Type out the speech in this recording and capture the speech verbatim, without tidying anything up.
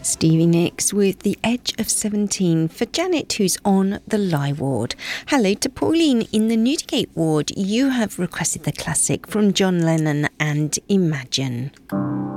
Stevie Nicks with The Edge of seventeen for Janet, who's on the Lie ward. Hello to Pauline in the Newdigate ward. You have requested the classic from John Lennon and Imagine.